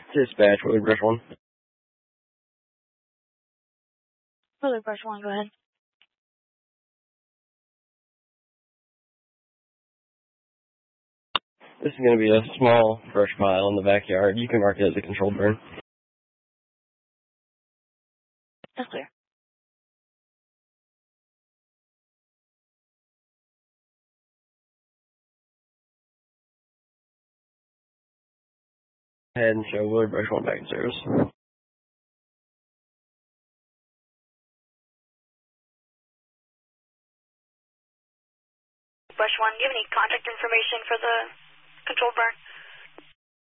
Dispatch, Woodley Brush 1. Woodley Brush 1, go ahead. This is going to be a small brush pile in the backyard. You can mark it as a controlled burn. That's clear. Go ahead and show Woodley Brush 1 back in service. Brush 1, do you have any contact information for the controlled burn?